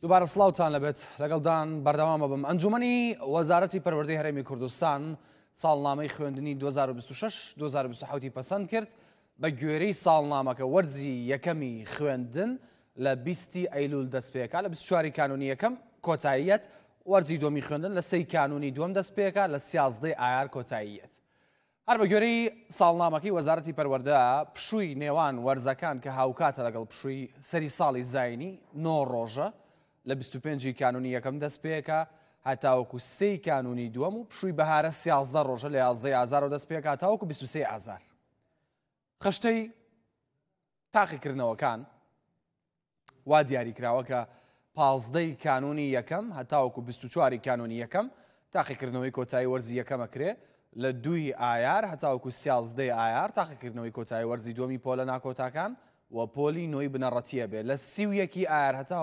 دووبارە سڵاوتان لەبێت لەگەڵدان بەردەوامە بم. ئەنجومەنی وەزارەتی پەروەردەی هەرێمی کوردستان ساڵنامەی خوێندنی 2026-2027 پەسەند کرد بە گوێرەی ساڵنامەکە وەرزی یەکەمی خوێندن لە 20 ئەیلول دەست پێکا، لە 24 کانونی یەکەم کۆتاییەت، وەرزی دووەمی خوێندن لە 3 کانونی دووەم دەست پێکا، لە 13 ئایار کۆتاییەت. هەر بە گوێرەی ساڵنامەکەی وەزارەتی پەروەردە پشووی نێوان وەرزەکان کە هاوکاتە لەگەڵ پشووی سەری ساڵی زاینی 9 ڕۆژە لە 25 کانونی یەکەم دەست پێکا هەتاوەکو 3 کانونی دووەم و پشووی بەهارە 13 ڕۆژە لە 11 ئازار دەست پێکا هەتاوەکو 23 ئازار. خشتەی تاقیکردنەوەکان وا دیاریکراوە کە 15 کانونی یەکەم هەتاوەکو 24 کانونی یەکەم تاقیکردنەوەی کۆتایی وەرزی یەکەم ئەکرێ، لە 2 ئایار هەتاوەکو 13 ئایار تاقیکردنەوەی کۆتایی وەرزی دووەمی پۆلە ناکۆتاکان و پۆلی نۆی بنەڕەتیە بێت، لە 31 ئایار هەتا